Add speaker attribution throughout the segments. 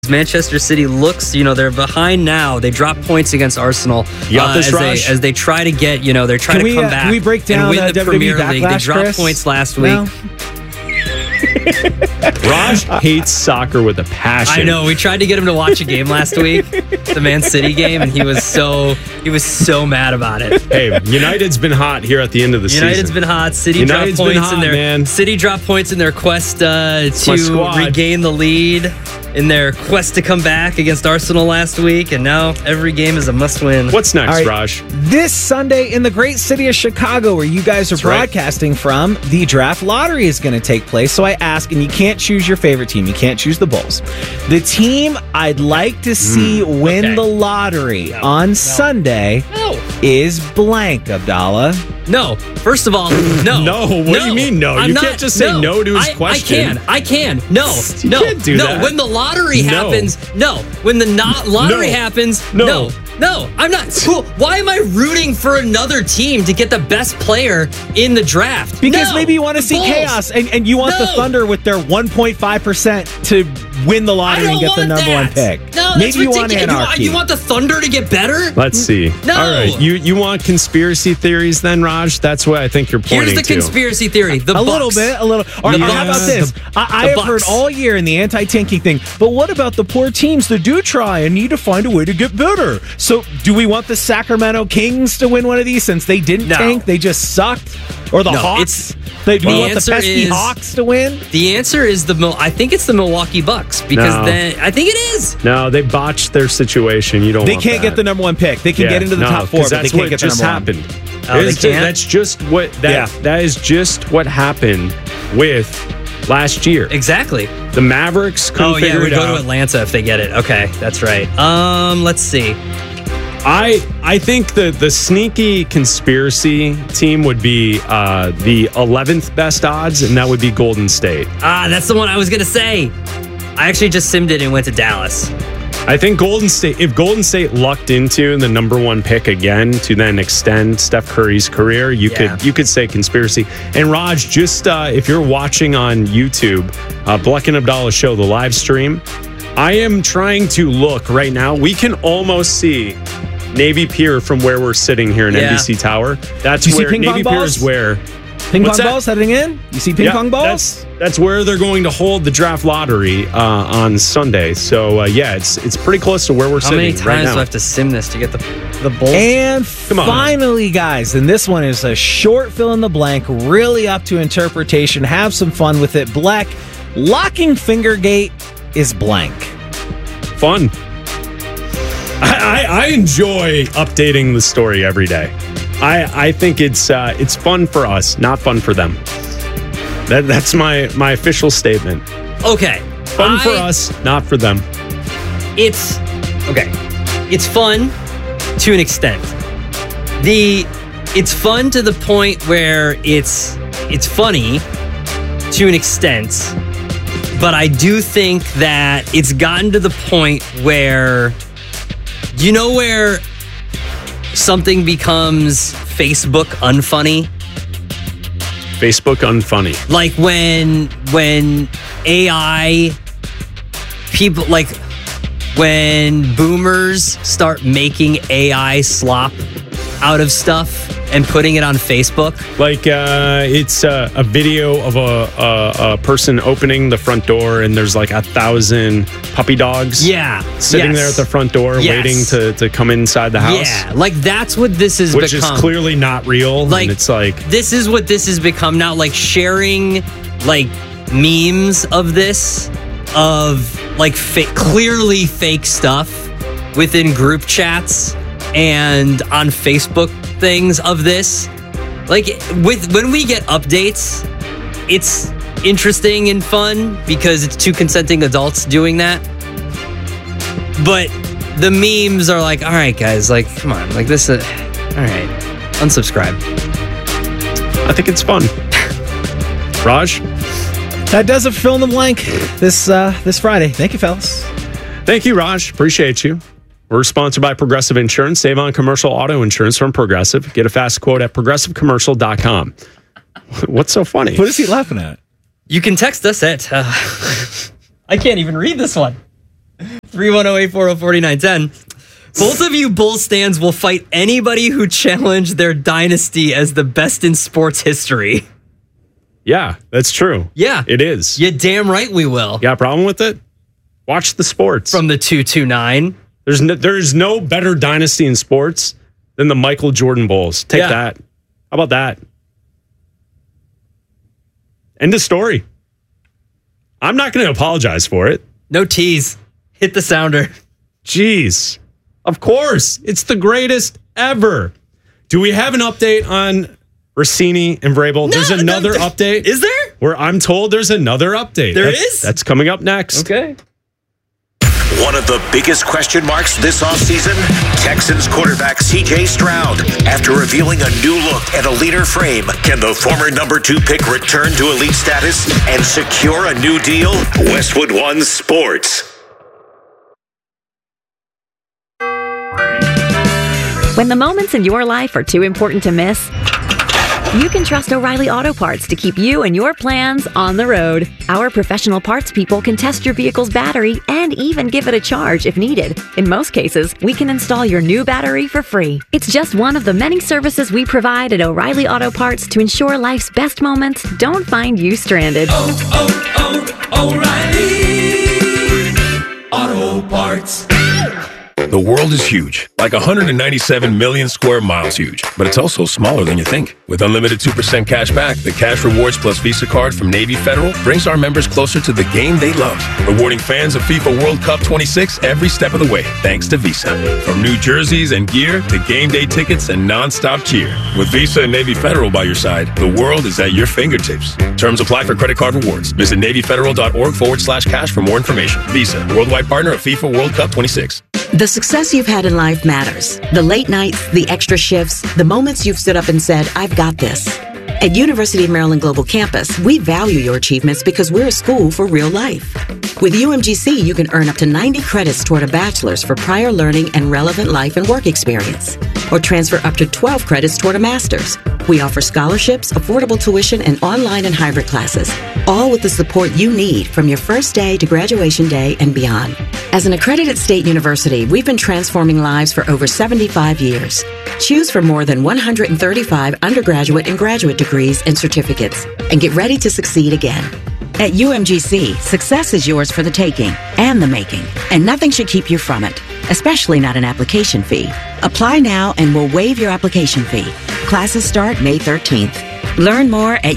Speaker 1: Manchester City looks, they're behind now. They dropped points against Arsenal.
Speaker 2: You got this, Raj?
Speaker 1: As they try to get, they're trying to come back.
Speaker 3: Can we break down
Speaker 1: and win the
Speaker 3: WWE
Speaker 1: Premier
Speaker 3: Backlash,
Speaker 1: League? They dropped
Speaker 3: Chris?
Speaker 1: points last week.
Speaker 3: No?
Speaker 2: Raj hates soccer with a passion.
Speaker 1: I know. We tried to get him to watch a game last week, the Man City game, and he was so mad about it.
Speaker 2: Hey, United's been hot here at the end of the
Speaker 1: United's
Speaker 2: season.
Speaker 1: been hot. City
Speaker 2: United's
Speaker 1: dropped
Speaker 2: been
Speaker 1: points
Speaker 2: hot,
Speaker 1: in their
Speaker 2: man.
Speaker 1: City dropped points in their quest to
Speaker 2: squad.
Speaker 1: regain the lead in their quest to come back against Arsenal last week, and now every game is a must-win.
Speaker 2: What's next,
Speaker 3: All right.
Speaker 2: Raj?
Speaker 3: This Sunday in the great city of Chicago, where you guys are broadcasting from, the draft lottery is going to take place. So I ask, and you can't choose your favorite team. You can't choose the Bulls. The team I'd like to see win the lottery on Sunday is blank, Abdallah.
Speaker 1: No. First of all, no.
Speaker 2: No. What do you mean, no? You can't just say no to his question.
Speaker 1: I can. No.
Speaker 2: You can't do that.
Speaker 1: When the lottery happens, no. When the lottery happens, no. No, I'm not. Why am I rooting for another team to get the best player in the draft?
Speaker 3: Because maybe you want to see
Speaker 1: Bulls.
Speaker 3: chaos, and you want the Thunder with their 1.5% to win the lottery and get the number one pick.
Speaker 1: No,
Speaker 3: maybe
Speaker 1: that's
Speaker 3: you want
Speaker 1: ridiculous.
Speaker 3: anarchy.
Speaker 1: You want the Thunder to get better?
Speaker 2: Let's see.
Speaker 1: No.
Speaker 2: All right. You want conspiracy theories then, Raj? That's what I think you're pointing to.
Speaker 1: Here's the conspiracy theory. The Bucks.
Speaker 3: Little bit. Or how about this? I have heard all year in the anti-tanking thing, but what about the poor teams that do try and need to find a way to get better? So do we want the Sacramento Kings to win one of these since they didn't tank? They just sucked? Or the Hawks? Do we want the pesky Hawks to win?
Speaker 1: The answer is I think it's the Milwaukee Bucks because then I think it is.
Speaker 2: No, they botched their situation. You don't.
Speaker 3: They can't get the number one pick. They can get into the top four, but they can't get the number
Speaker 2: happened.
Speaker 3: one.
Speaker 2: That's just what that is just what happened with last year.
Speaker 1: Exactly.
Speaker 2: The Mavericks couldn't figure it out.
Speaker 1: We go to Atlanta if they get it. Okay, that's right. Let's see.
Speaker 2: I think the sneaky conspiracy team would be the 11th best odds, and that would be Golden State.
Speaker 1: That's the one I was going to say. I actually just simmed it and went to Dallas.
Speaker 2: I think if Golden State lucked into the number one pick again to then extend Steph Curry's career, you could say conspiracy. And Raj, just if you're watching on YouTube, Bleck and Abdallah show, the live stream, I am trying to look right now. We can almost see Navy Pier from where we're sitting here in NBC Tower. That's where Navy Pier is where.
Speaker 3: Ping pong balls heading in? You see ping pong balls?
Speaker 2: That's where they're going to hold the draft lottery on Sunday. So, it's pretty close to where we're sitting right now.
Speaker 1: How many times do I have to sim this to get the Bulls?
Speaker 3: And finally, guys, and this one is a short fill in the blank, really up to interpretation. Have some fun with it. Bleck, locking Fingergate is blank.
Speaker 2: Fun. I enjoy updating the story every day. I think it's fun for us, not fun for them. That's my official statement.
Speaker 1: Okay.
Speaker 2: Fun for us, not for them.
Speaker 1: It's fun to an extent. It's fun to the point where it's funny to an extent, but I do think that it's gotten to the point where where something becomes Facebook unfunny?
Speaker 2: Facebook unfunny.
Speaker 1: Like when AI people, like when boomers start making AI slop out of stuff and putting it on Facebook.
Speaker 2: Like it's a video of a person opening the front door and there's like 1,000 puppy dogs sitting there at the front door waiting to come inside the house.
Speaker 1: Yeah, like that's what this is
Speaker 2: Which is clearly not real.
Speaker 1: Like,
Speaker 2: and it's like...
Speaker 1: This is what this has become now, like sharing like memes of this, of like clearly fake stuff within group chats and on Facebook things of this. Like when we get updates, it's interesting and fun because it's two consenting adults doing that. But the memes are like, all right, guys, like, come on, like this. All right, unsubscribe.
Speaker 2: I think it's fun. Raj?
Speaker 3: That does it for Fill in the Blank this Friday. Thank you, fellas.
Speaker 2: Thank you, Raj. Appreciate you. We're sponsored by Progressive Insurance. Save on commercial auto insurance from Progressive. Get a fast quote at progressivecommercial.com. What's so funny?
Speaker 3: What is he laughing at?
Speaker 1: You can text us at... I can't even read this one. 310-840-4910. Both of you Bulls stands will fight anybody who challenged their dynasty as the best in sports history.
Speaker 2: Yeah, that's true.
Speaker 1: Yeah.
Speaker 2: It is.
Speaker 1: You damn right we will.
Speaker 2: Got a problem with it? Watch the sports.
Speaker 1: From the 229.
Speaker 2: There's no better dynasty in sports than the Michael Jordan Bulls. Take that. How about that? End of story. I'm not going to apologize for it.
Speaker 1: No tease. Hit the sounder.
Speaker 2: Jeez. Of course. It's the greatest ever. Do we have an update on Rossini and Vrabel?
Speaker 1: No,
Speaker 2: there's another update.
Speaker 1: Is there?
Speaker 2: Where I'm told there's another update.
Speaker 1: There is?
Speaker 2: That's coming up next.
Speaker 1: Okay.
Speaker 4: One of the biggest question marks this offseason, Texans quarterback C.J. Stroud. After revealing a new look and a leaner frame, can the former number 2 pick return to elite status and secure a new deal? Westwood One Sports.
Speaker 5: When the moments in your life are too important to miss, you can trust O'Reilly Auto Parts to keep you and your plans on the road. Our professional parts people can test your vehicle's battery and even give it a charge if needed. In most cases, we can install your new battery for free. It's just one of the many services we provide at O'Reilly Auto Parts to ensure life's best moments don't find you stranded.
Speaker 6: O'Reilly Auto Parts. The world is huge, like 197 million square miles huge, but it's also smaller than you think. With unlimited 2% cash back, the Cash Rewards Plus Visa card from Navy Federal brings our members closer to the game they love, rewarding fans of FIFA World Cup 26 every step of the way, thanks to Visa. From new jerseys and gear to game day tickets and non-stop cheer. With Visa and Navy Federal by your side, the world is at your fingertips. Terms apply for credit card rewards. Visit NavyFederal.org/cash for more information. Visa, worldwide partner of FIFA World Cup 26.
Speaker 7: The success you've had in life matters. The late nights, the extra shifts, the moments you've stood up and said, I've got this. At University of Maryland Global Campus, we value your achievements because we're a school for real life. With UMGC, you can earn up to 90 credits toward a bachelor's for prior learning and relevant life and work experience, or transfer up to 12 credits toward a master's. We offer scholarships, affordable tuition, and online and hybrid classes, all with the support you need from your first day to graduation day and beyond. As an accredited state university, we've been transforming lives for over 75 years. Choose from more than 135 undergraduate and graduate degrees and certificates, and get ready to succeed again. At UMGC, success is yours for the taking and the making, and nothing should keep you from it, especially not an application fee. Apply now and we'll waive your application fee. Classes start May 13th. Learn more at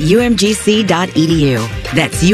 Speaker 7: umgc.edu. That's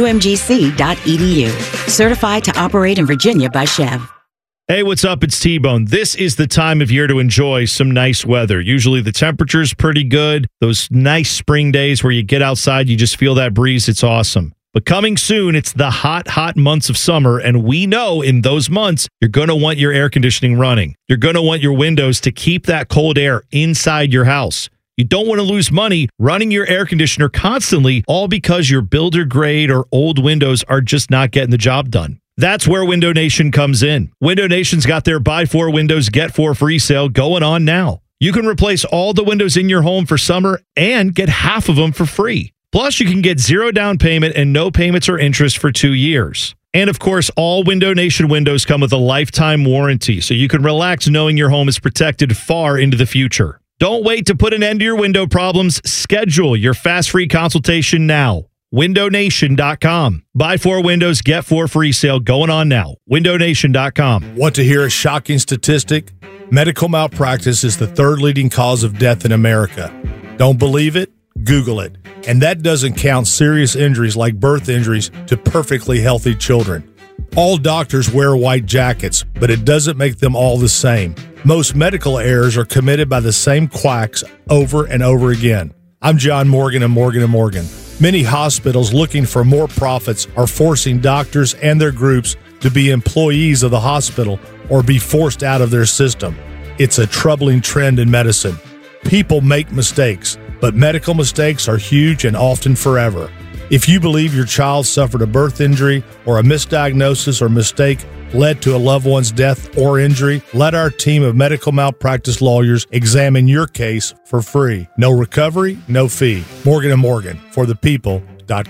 Speaker 7: umgc.edu. Certified to operate in Virginia by Chev.
Speaker 8: Hey, what's up? It's T-Bone. This is the time of year to enjoy some nice weather. Usually the temperature's pretty good. Those nice spring days where you get outside, you just feel that breeze. It's awesome. But coming soon, it's the hot months of summer, and we know in those months, you're going to want your air conditioning running. You're going to want your windows to keep that cold air inside your house. You don't want to lose money running your air conditioner constantly, all because your builder grade or old windows are just not getting the job done. That's where Window Nation comes in. Window Nation's got their buy 4 windows, get 4 free sale going on now. You can replace all the windows in your home for summer and get half of them for free. Plus, you can get 0 down payment and no payments or interest for 2 years. And of course, all Window Nation windows come with a lifetime warranty, so you can relax knowing your home is protected far into the future. Don't wait to put an end to your window problems. Schedule your fast free consultation now. WindowNation.com. Buy 4 windows, get 4 free sale going on now. WindowNation.com.
Speaker 9: Want to hear a shocking statistic? Medical malpractice is the 3rd leading cause of death in America. Don't believe it? Google it. And that doesn't count serious injuries like birth injuries to perfectly healthy children. All doctors wear white jackets, but it doesn't make them all the same. Most medical errors are committed by the same quacks over and over again. I'm John Morgan of Morgan & Morgan. Many hospitals looking for more profits are forcing doctors and their groups to be employees of the hospital or be forced out of their system. It's a troubling trend in medicine. People make mistakes, but medical mistakes are huge and often forever. If you believe your child suffered a birth injury or a misdiagnosis or mistake led to a loved one's death or injury, let our team of medical malpractice lawyers examine your case for free. No recovery, no fee. Morgan & Morgan, for the people.com.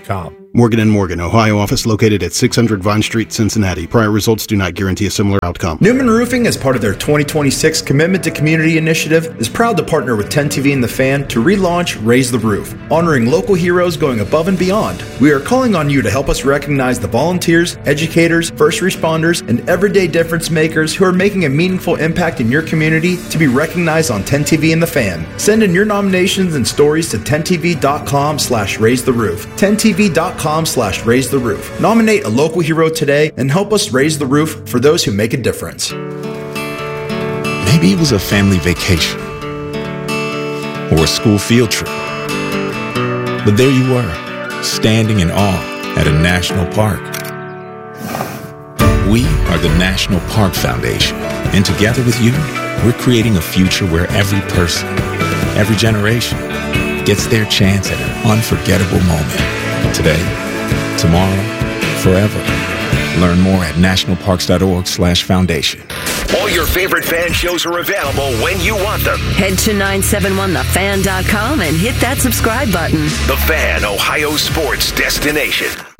Speaker 10: Morgan & Morgan, Ohio office located at 600 Vine Street, Cincinnati. Prior results do not guarantee a similar outcome.
Speaker 11: Newman Roofing, as part of their 2026 Commitment to Community initiative, is proud to partner with 10TV and The Fan to relaunch Raise the Roof, honoring local heroes going above and beyond. We are calling on you to help us recognize the volunteers, educators, first responders, and everyday difference makers who are making a meaningful impact in your community to be recognized on 10TV and The Fan. Send in your nominations and stories to 10tv.com/raisetheroof. 10tv.com/raise the roof. Nominate a local hero today and help us raise the roof for those who make a difference.
Speaker 12: Maybe it was a family vacation or a school field trip. But there you were, standing in awe at a national park. We are the National Park Foundation, and together with you, we're creating a future where every person, every generation, gets their chance at an unforgettable moment. Today, tomorrow, forever. Learn more at nationalparks.org/foundation.
Speaker 4: All your favorite fan shows are available when you want them.
Speaker 13: Head to 971thefan.com and hit that subscribe button.
Speaker 4: The Fan, Ohio sports destination.